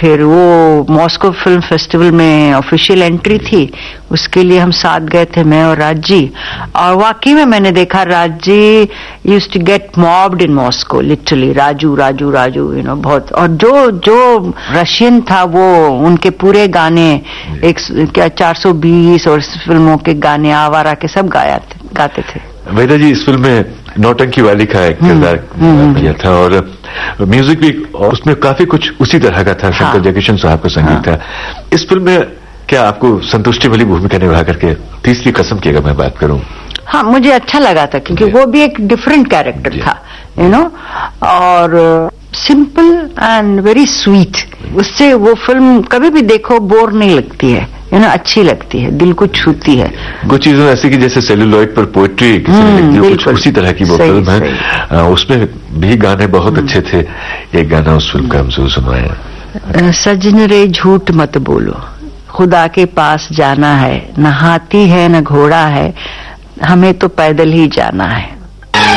फिर वो Moscow film festival में ऑफिशियल एंट्री थी, उसके लिए हम साथ गए थे, मैं और राज जी। और वाकई में मैंने देखा Raj ji used to get mopped in Moscow, literally Raju Raju Raju, बहुत। और जो रशियन था वो उनके पूरे गाने क्या 420 और फिल्मों के गाने आवारा के सब गाते थे। वेदा जी इस फिल्म में नौटंकी वाली का एक किरदार किया था और म्यूजिक भी उसमें काफी कुछ उसी तरह का था। शंकर जयकिशन साहब का संगीत था। इस फिल्म में क्या आपको संतुष्टि वाली भूमिका निभा करके तीसरी कसम की अगर मैं बात करूं? हाँ, मुझे अच्छा लगा था क्योंकि वो भी एक डिफरेंट कैरेक्टर था, और सिंपल एंड वेरी स्वीट। उससे वो फिल्म कभी भी देखो बोर नहीं लगती है, अच्छी लगती है, दिल को छूती है। कुछ चीजें ऐसी कि जैसे सेलुलॉइड पर पोएट्री किसी ने लिख दी, कुछ उसी तरह की वो फिल्म है। उसमें भी गाने बहुत अच्छे थे। एक गाना उस फिल्म का हम सुनवाए। सजन रे झूठ मत बोलो, खुदा के पास जाना है, न हाथी है न घोड़ा है, हमें तो पैदल ही जाना है।